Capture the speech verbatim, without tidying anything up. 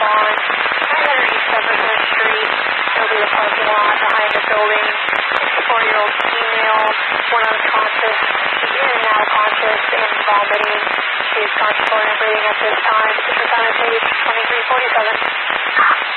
on nine hundred East Jefferson Street. It'll be the parking lot behind the building. sixty-four-year-old female, one unconscious. She's in and out conscious and vomiting. She is conscious and breathing at this time. This is on page twenty-three forty-seven.